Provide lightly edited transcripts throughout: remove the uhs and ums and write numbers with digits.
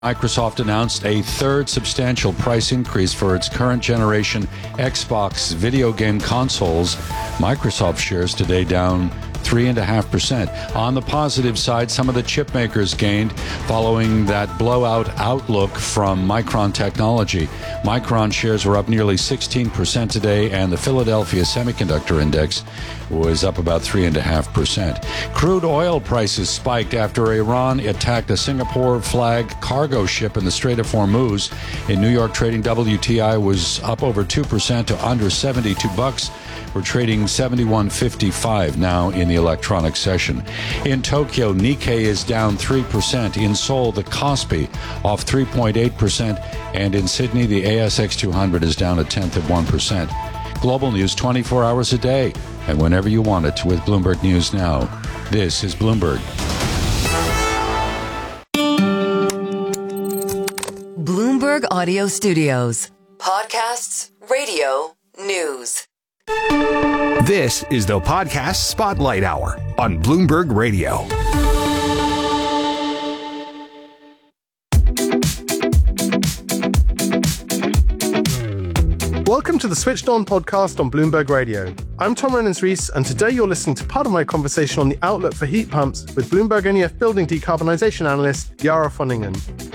Microsoft announced a third substantial price increase for its current generation Xbox video game consoles. Microsoft shares today down 3.5%. On the positive side, some of the chip makers gained following that blowout outlook from Micron Technology. Micron shares were up nearly 16% today, and the Philadelphia Semiconductor Index was up about 3.5%. Crude oil prices spiked after Iran attacked a Singapore-flagged cargo ship in the Strait of Hormuz. In New York trading, WTI was up over 2% to under $72. We're trading 71.55 now in the electronic session. In Tokyo, Nikkei is down 3%. In Seoul, the Kospi off 3.8%. And in Sydney, the ASX 200 is down 0.1%. Global news 24 hours a day and whenever you want it with Bloomberg News Now. This is Bloomberg. Bloomberg Audio Studios. Podcasts, radio, news. This is the Podcast Spotlight Hour on Bloomberg Radio. Welcome to the Switched On podcast on Bloomberg Radio. I'm Tom Reynolds-Rees, and today you're listening to part of my conversation on the outlook for heat pumps with Bloomberg NEF building decarbonisation analyst Yara Foningen.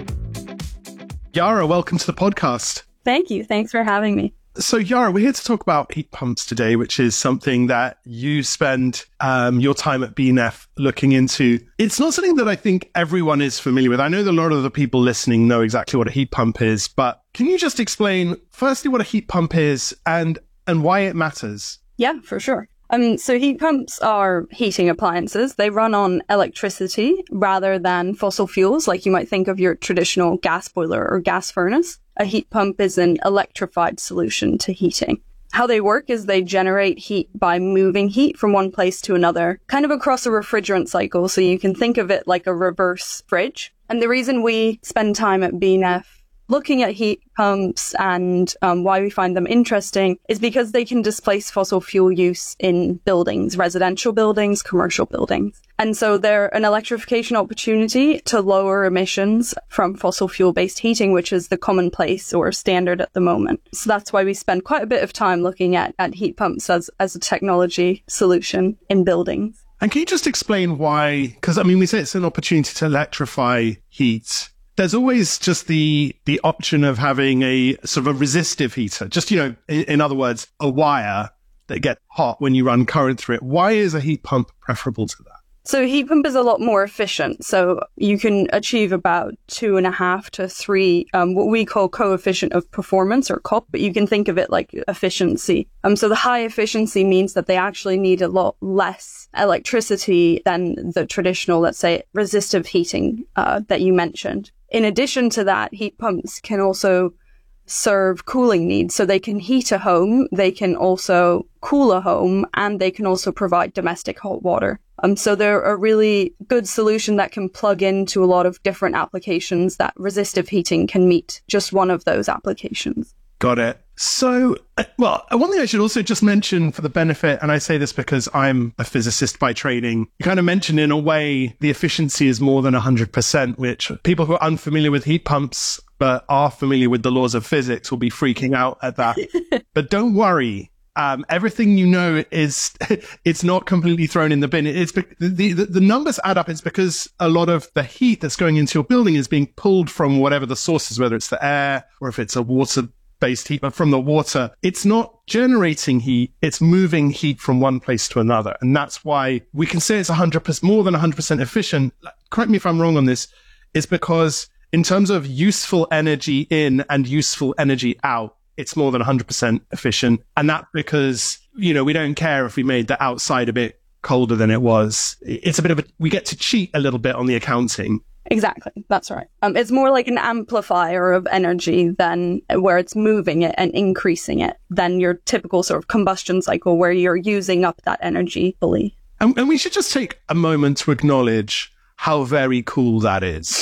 Yara, welcome to the podcast. Thank you. Thanks for having me. So Yara, we're here to talk about heat pumps today, which is something that you spend your time at BNEF looking into. It's not something that I think everyone is familiar with. I know that a lot of the people listening know exactly what a heat pump is, but can you just explain firstly what a heat pump is and why it matters? Yeah, for sure. So heat pumps are heating appliances. They run on electricity rather than fossil fuels, like you might think of your traditional gas boiler or gas furnace. A heat pump is an electrified solution to heating. How they work is they generate heat by moving heat from one place to another, kind of across a refrigerant cycle. So you can think of it like a reverse fridge. And the reason we spend time at BNEF looking at heat pumps and why we find them interesting is because they can displace fossil fuel use in buildings, residential buildings, commercial buildings. And so they're an electrification opportunity to lower emissions from fossil fuel-based heating, which is the commonplace or standard at the moment. So that's why we spend quite a bit of time looking at heat pumps as a technology solution in buildings. And can you just explain why? Because, I mean, we say it's an opportunity to electrify heat. There's always just the option of having a sort of a resistive heater, just, you know, in other words, a wire that gets hot when you run current through it. Why is a heat pump preferable to that? So a heat pump is a lot more efficient. So you can achieve about 2.5 to 3, what we call coefficient of performance or COP, but you can think of it like efficiency. So the high efficiency means that they actually need a lot less electricity than the traditional, let's say, resistive heating that you mentioned. In addition to that, heat pumps can also serve cooling needs. So they can heat a home, they can also cool a home, and they can also provide domestic hot water. So they're a really good solution that can plug into a lot of different applications that resistive heating can meet just one of those applications. Got it. So, well, one thing I should also just mention for the benefit, and I say this because I'm a physicist by training, you kind of mentioned in a way the efficiency is more than 100%, which people who are unfamiliar with heat pumps but are familiar with the laws of physics will be freaking out at that. But don't worry. Everything you know is, it's not completely thrown in the bin. It's the numbers add up. It's because a lot of the heat that's going into your building is being pulled from whatever the source is, whether it's the air or if it's a water-based heat, but from the water. It's not generating heat. It's moving heat from one place to another. And that's why we can say it's 100%, more than 100% efficient. Correct me if I'm wrong on this. It's because in terms of useful energy in and useful energy out, it's more than 100% efficient. And that's because, you know, we don't care if we made the outside a bit colder than it was. It's a bit of we get to cheat a little bit on the accounting. Exactly. That's right. It's more like an amplifier of energy than where it's moving it and increasing it than your typical sort of combustion cycle where you're using up that energy fully. And we should just take a moment to acknowledge how very cool that is.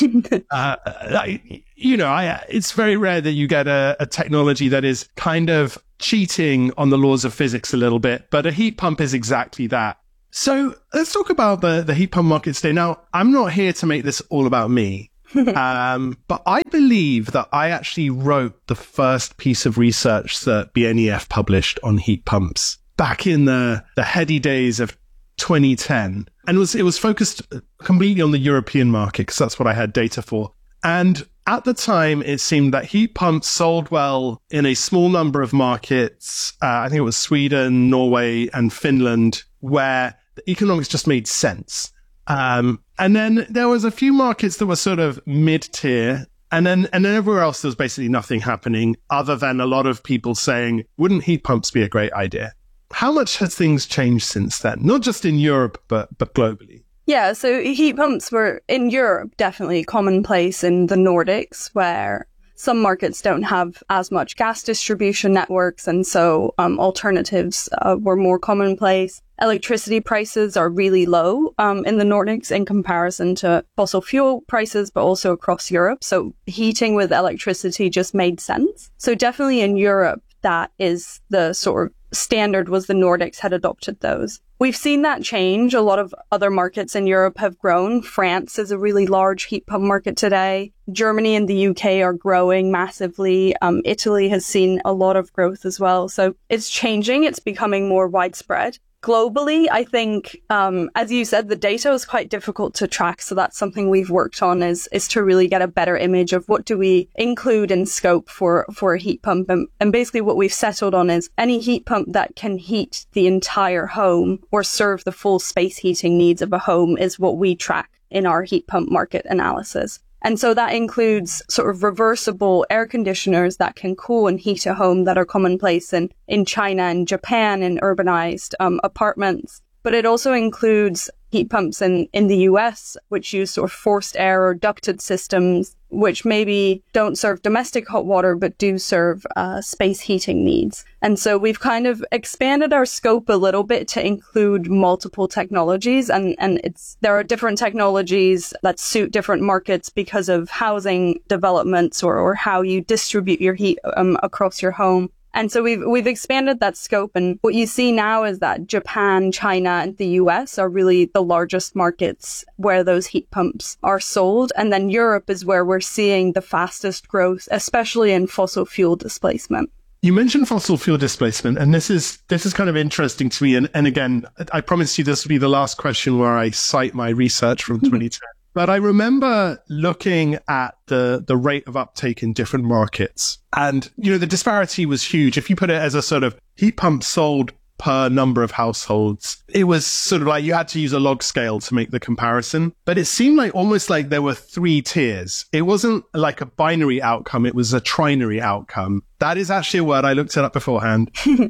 It's very rare that you get a technology that is kind of cheating on the laws of physics a little bit, but a heat pump is exactly that. So let's talk about the heat pump market today. Now, I'm not here to make this all about me. But I believe that I actually wrote the first piece of research that BNEF published on heat pumps back in the heady days of 2010. And it was focused completely on the European market because that's what I had data for. And at the time, it seemed that heat pumps sold well in a small number of markets. I think it was Sweden, Norway, and Finland, where the economics just made sense. And then there was a few markets that were sort of mid-tier. And then everywhere else, there was basically nothing happening other than a lot of people saying, wouldn't heat pumps be a great idea? How much has things changed since then? Not just in Europe, but globally. Yeah, so heat pumps were in Europe definitely commonplace in the Nordics, where some markets don't have as much gas distribution networks, and so alternatives were more commonplace. Electricity prices are really low in the Nordics in comparison to fossil fuel prices, but also across Europe. So heating with electricity just made sense. So definitely in Europe, that is the sort of standard, was the Nordics had adopted those. We've seen that change. A lot of other markets in Europe have grown. France is a really large heat pump market today. Germany and the UK are growing massively. Italy has seen a lot of growth as well. So it's changing. It's becoming more widespread. Globally, I think, as you said, the data is quite difficult to track. So that's something we've worked on is to really get a better image of what do we include in scope for a heat pump. And basically what we've settled on is any heat pump that can heat the entire home or serve the full space heating needs of a home is what we track in our heat pump market analysis. And so that includes sort of reversible air conditioners that can cool and heat a home that are commonplace in China and Japan in urbanized apartments. But it also includes heat pumps in the US, which use sort of forced air or ducted systems, which maybe don't serve domestic hot water, but do serve space heating needs. And so we've kind of expanded our scope a little bit to include multiple technologies. And there are different technologies that suit different markets because of housing developments or how you distribute your heat across your home. And so we've expanded that scope. And what you see now is that Japan, China, and the US are really the largest markets where those heat pumps are sold. And then Europe is where we're seeing the fastest growth, especially in fossil fuel displacement. You mentioned fossil fuel displacement, and this is kind of interesting to me. And again, I promise you this will be the last question where I cite my research from 2010. But I remember looking at the rate of uptake in different markets. And, the disparity was huge. If you put it as a sort of heat pump sold per number of households, it was sort of like you had to use a log scale to make the comparison. But it seemed like almost like there were 3 tiers. It wasn't like a binary outcome. It was a trinary outcome. That is actually a word. I looked it up beforehand.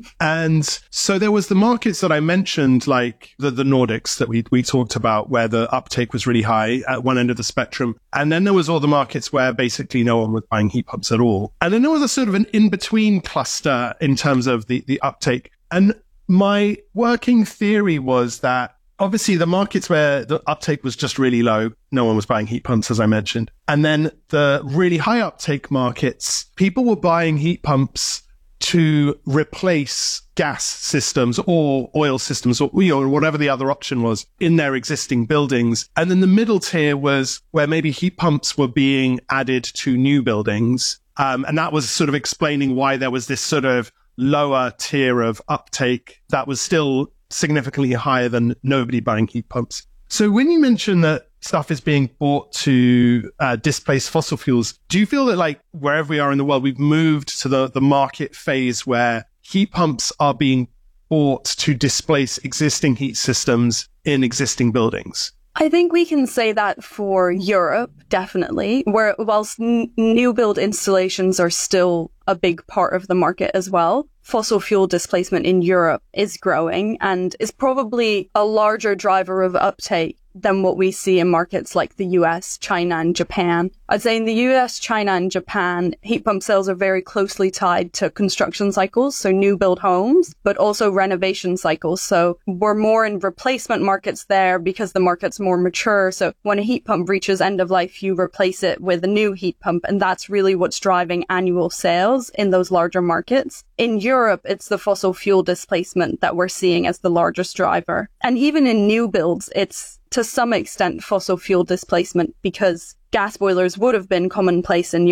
And so there was the markets that I mentioned, like the Nordics that we talked about, where the uptake was really high at one end of the spectrum. And then there was all the markets where basically no one was buying heat pumps at all. And then there was a sort of an in-between cluster in terms of the uptake. And my working theory was that obviously the markets where the uptake was just really low, no one was buying heat pumps, as I mentioned. And then the really high uptake markets, people were buying heat pumps to replace gas systems or oil systems or whatever the other option was in their existing buildings. And then the middle tier was where maybe heat pumps were being added to new buildings. And that was sort of explaining why there was this sort of lower tier of uptake that was still significantly higher than nobody buying heat pumps. So when you mention that stuff is being bought to displace fossil fuels, do you feel that like wherever we are in the world, we've moved to the market phase where heat pumps are being bought to displace existing heat systems in existing buildings? I think we can say that for Europe, definitely, where whilst new build installations are still a big part of the market as well, fossil fuel displacement in Europe is growing and is probably a larger driver of uptake than what we see in markets like the US, China, and Japan. I'd say in the US, China, and Japan, heat pump sales are very closely tied to construction cycles, so new build homes, but also renovation cycles. So we're more in replacement markets there because the market's more mature. So when a heat pump reaches end of life, you replace it with a new heat pump, and that's really what's driving annual sales in those larger markets. In Europe, it's the fossil fuel displacement that we're seeing as the largest driver. And even in new builds, it's to some extent fossil fuel displacement because gas boilers would have been commonplace in